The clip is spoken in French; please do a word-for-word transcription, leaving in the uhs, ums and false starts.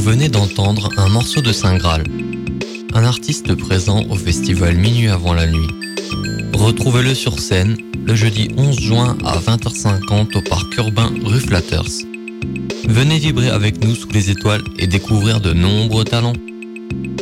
venez d'entendre un morceau de Saint Graal, un artiste présent au festival Minuit avant la nuit. Retrouvez-le sur scène le jeudi onze juin à vingt heures cinquante au parc urbain rue Flatters. Venez vibrer avec nous sous les étoiles et découvrir de nombreux talents.